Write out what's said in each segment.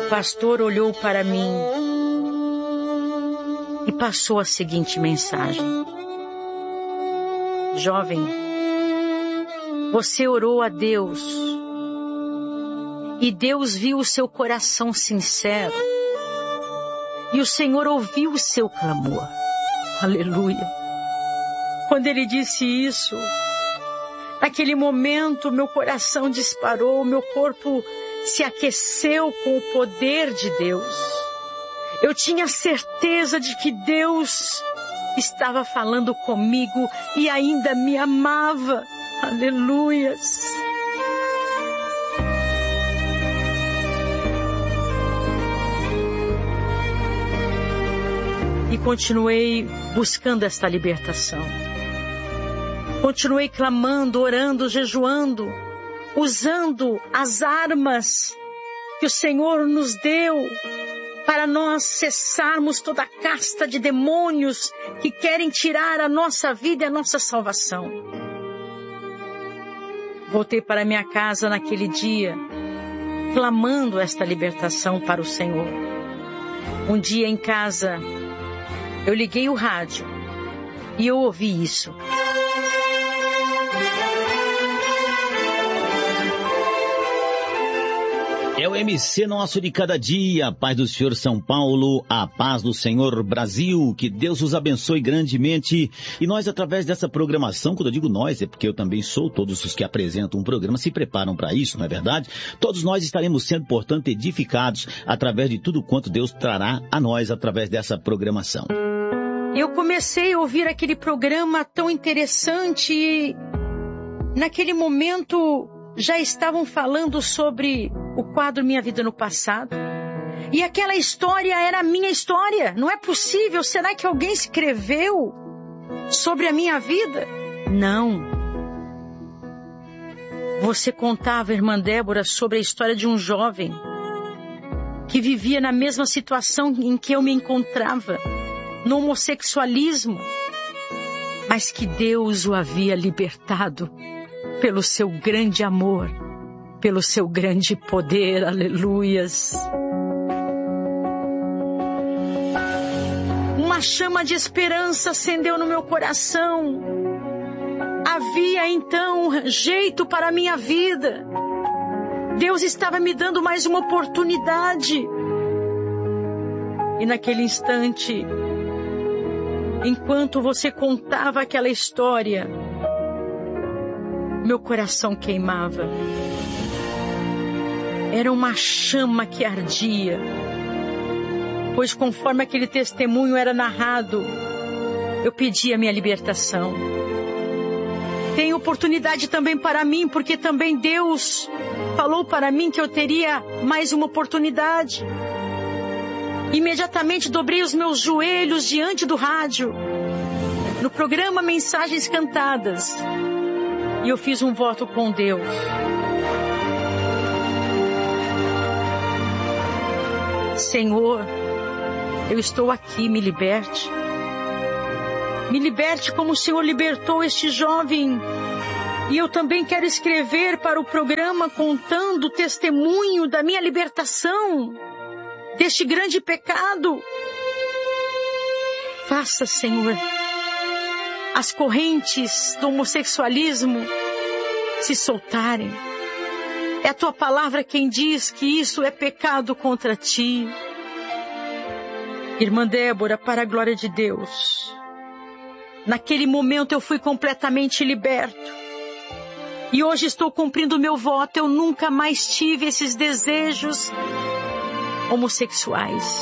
pastor olhou para mim e passou a seguinte mensagem: jovem, você orou a Deus e Deus viu o seu coração sincero e o Senhor ouviu o seu clamor. Aleluia. Quando ele disse isso, naquele momento meu coração disparou, meu corpo se aqueceu com o poder de Deus. Eu tinha certeza de que Deus estava falando comigo e ainda me amava. Aleluias. E continuei buscando esta libertação. Continuei clamando, orando, jejuando, usando as armas que o Senhor nos deu para nós cessarmos toda a casta de demônios que querem tirar a nossa vida e a nossa salvação. Voltei para minha casa naquele dia, clamando esta libertação para o Senhor. Um dia em casa, eu liguei o rádio e eu ouvi isso. É o MC nosso de cada dia, a paz do Senhor São Paulo, a paz do Senhor Brasil, que Deus os abençoe grandemente. E nós, através dessa programação, quando eu digo nós, é porque eu também sou, todos os que apresentam um programa se preparam para isso, não é verdade? Todos nós estaremos sendo, portanto, edificados através de tudo quanto Deus trará a nós através dessa programação. Eu comecei a ouvir aquele programa tão interessante e naquele momento já estavam falando sobre o quadro Minha Vida no Passado. E aquela história era a minha história. Não é possível. Será que alguém escreveu sobre a minha vida? Não. Você contava, irmã Débora, sobre a história de um jovem que vivia na mesma situação em que eu me encontrava, no homossexualismo, mas que Deus o havia libertado pelo seu grande amor, pelo seu grande poder. Aleluias. Uma chama de esperança acendeu no meu coração. Havia então jeito para a minha vida. Deus estava me dando mais uma oportunidade. E naquele instante, enquanto você contava aquela história, meu coração queimava. Era uma chama que ardia, pois conforme aquele testemunho era narrado, eu pedi a minha libertação. Tem oportunidade também para mim, porque também Deus falou para mim que eu teria mais uma oportunidade. Imediatamente dobrei os meus joelhos diante do rádio, no programa Mensagens Cantadas, e eu fiz um voto com Deus. Senhor, eu estou aqui, me liberte. Me liberte como o Senhor libertou este jovem. E eu também quero escrever para o programa contando o testemunho da minha libertação deste grande pecado. Faça, Senhor, as correntes do homossexualismo se soltarem. É a tua palavra quem diz que isso é pecado contra ti. Irmã Débora, para a glória de Deus, naquele momento eu fui completamente liberto. E hoje estou cumprindo o meu voto. Eu nunca mais tive esses desejos homossexuais.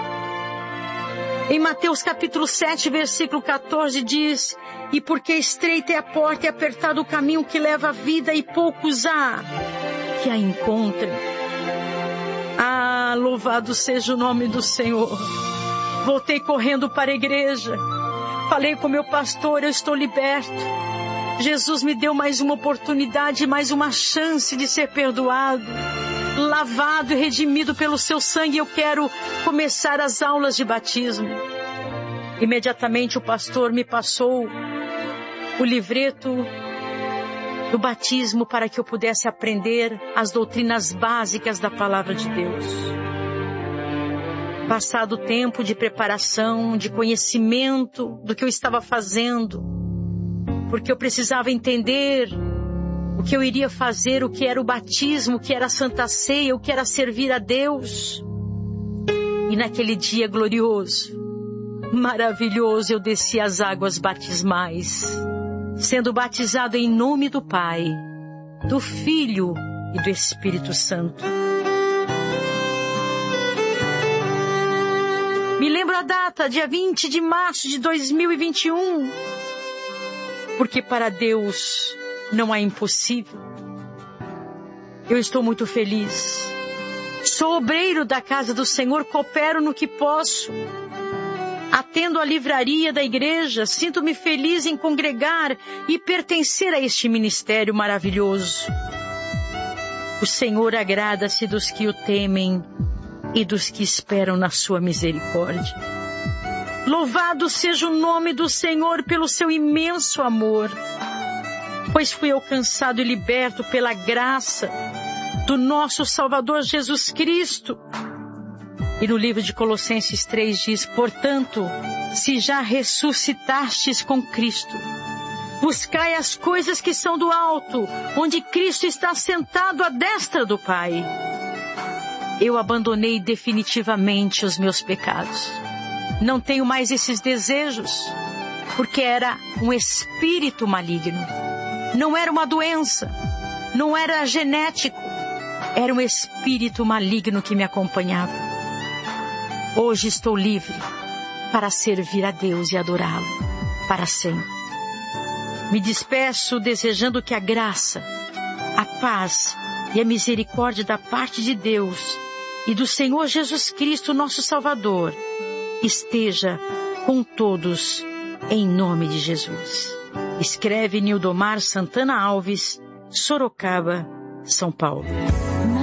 Em Mateus capítulo 7, versículo 14 diz: e porque estreita é a porta e apertado o caminho que leva à vida, e poucos há que a encontrem. Ah, louvado seja o nome do Senhor. Voltei correndo para a igreja. Falei com meu pastor, eu estou liberto. Jesus me deu mais uma oportunidade, mais uma chance de ser perdoado, lavado e redimido pelo seu sangue. Eu quero começar as aulas de batismo. Imediatamente o pastor me passou o livreto do batismo para que eu pudesse aprender as doutrinas básicas da palavra de Deus. Passado o tempo de preparação, de conhecimento do que eu estava fazendo, porque eu precisava entender o que eu iria fazer, o que era o batismo, o que era a Santa Ceia, o que era servir a Deus. E naquele dia glorioso, maravilhoso, eu desci as águas batismais, sendo batizado em nome do Pai, do Filho e do Espírito Santo. Me lembro a data, dia 20 de março de 2021, porque para Deus não há impossível. Eu estou muito feliz. Sou obreiro da casa do Senhor, coopero no que posso. Atendo a livraria da igreja, sinto-me feliz em congregar e pertencer a este ministério maravilhoso. O Senhor agrada-se dos que o temem e dos que esperam na sua misericórdia. Louvado seja o nome do Senhor pelo seu imenso amor, pois fui alcançado e liberto pela graça do nosso Salvador Jesus Cristo. E no livro de Colossenses 3 diz: portanto, se já ressuscitastes com Cristo, buscai as coisas que são do alto, onde Cristo está sentado à destra do Pai. Eu abandonei definitivamente os meus pecados. Não tenho mais esses desejos, porque era um espírito maligno. Não era uma doença, não era genético, era um espírito maligno que me acompanhava. Hoje estou livre para servir a Deus e adorá-lo para sempre. Me despeço desejando que a graça, a paz e a misericórdia da parte de Deus e do Senhor Jesus Cristo, nosso Salvador, esteja com todos, em nome de Jesus. Escreve Nildomar Santana Alves, Sorocaba, São Paulo.